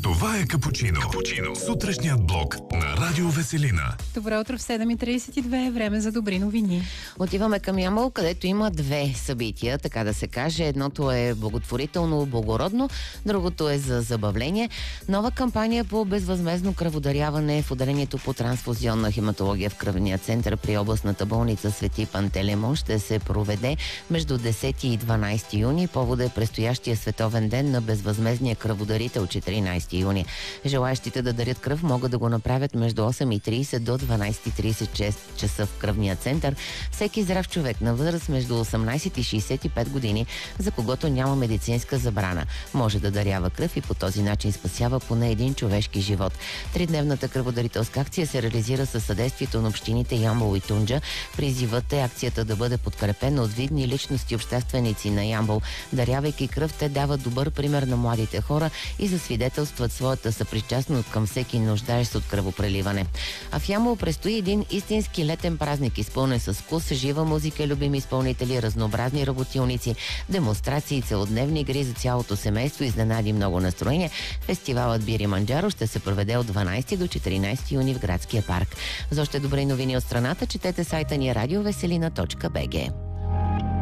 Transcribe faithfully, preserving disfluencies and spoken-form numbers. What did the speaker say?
Това е Капучино. Капучино. Сутрешният блок на Радио Веселина. Добро утро в седем и тридесет и две. Време за добри новини. Отиваме към Ямбол, където има две събития, така да се каже. Едното е благотворително, благородно, другото е за забавление. Нова кампания по безвъзмездно кръводаряване в отделението по трансфузионна хематология в кръвния център при областната болница Свети Пантелеймон ще се проведе между десети и дванадесети юни. Повод е предстоящия световен ден на безвъзмездния кръводарител, четиринадесети юни. Желаящите да дарят кръв могат да го направят между осем и тридесет до дванадесет и тридесет часа в кръвния център. Всеки здрав човек на възраст между осемнадесет и шейсет и пет години, за когото няма медицинска забрана, може да дарява кръв и по този начин спасява поне един човешки живот. Тридневната кръводарителска акция се реализира със съдействието на общините Ямбол и Тунджа. Призивът е акцията да бъде подкрепена от видни личности и общественици на Ямбол. Дарявайки кръв, те дават добър пример на младите хора и засвидетелстват своята съпричастност към всеки нуждаещ се от кръвопреливане. А в Ямбол предстои един истински летен празник, изпълнен с вкус, жива музика, любими изпълнители, разнообразни работилници, демонстрации и целодневни игри за цялото семейство, изненади много настроение. Фестивалът Бири Манджаро ще се проведе от дванадесети до четиринадесети юни в градския парк. За още добри новини от страната четете сайта ни радиовеселина точка бг.